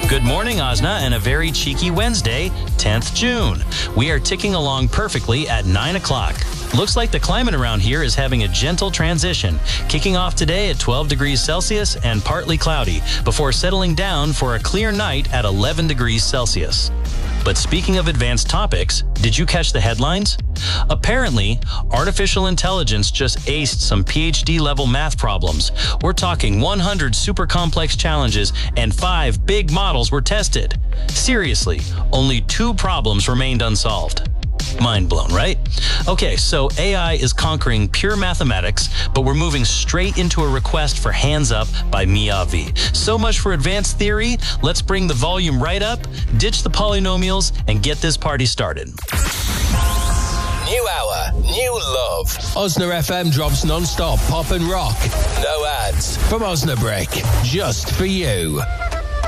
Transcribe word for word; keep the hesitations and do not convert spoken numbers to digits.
Good morning, Osna, and a very cheeky Wednesday, tenth of June. We are ticking along perfectly at nine o'clock. Looks like the climate around here is having a gentle transition, kicking off today at twelve degrees Celsius and partly cloudy, before settling down for a clear night at eleven degrees Celsius. But speaking of advanced topics, did you catch the headlines? Apparently, artificial intelligence just aced some P H D-level math problems. We're talking one hundred super complex challenges and five big models were tested. Seriously, only two problems remained unsolved. Mind blown, right? Okay, so A I is conquering pure mathematics, but we're moving straight into a request for hands up by Miyavi. So much for advanced theory. Let's bring the volume right up, ditch the polynomials, and get this party started. New hour, new love. Osna F M drops non-stop pop and rock. No ads. From Osnabrick, just for you.